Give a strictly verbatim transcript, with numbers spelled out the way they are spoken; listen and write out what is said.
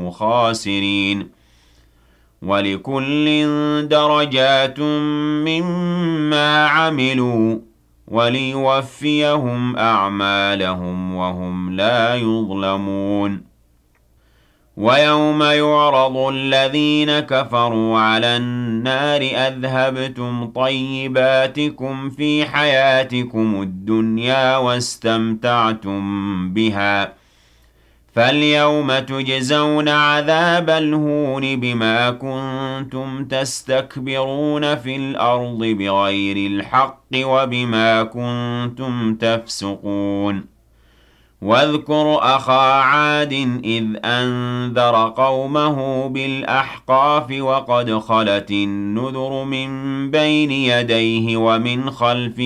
خاسرين ولكل درجات مما عملوا وليوفيهم أعمالهم وهم لا يظلمون ويوم يعرض الذين كفروا على النار أذهبتم طيباتكم في حياتكم الدنيا واستمتعتم بها فاليوم تجزون عذاب الهون بما كنتم تستكبرون في الأرض بغير الحق وبما كنتم تفسقون واذكر أخا عاد إذ أنذر قومه بالأحقاف وقد خلت النذر من بين يديه ومن خلفه